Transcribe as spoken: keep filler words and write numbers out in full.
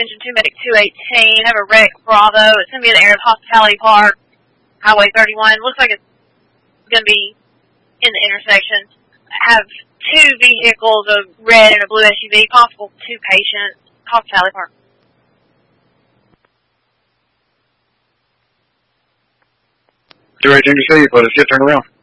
Engine two Medic two eighteen. I have a wreck Bravo. It's going to be in the area of Hospitality Park, Highway thirty-one. Looks like it's going to be in the intersection. I have two vehicles, a red and a blue S U V, possible two patients, Hospitality Park. two eighteen to see, but it's get turned around.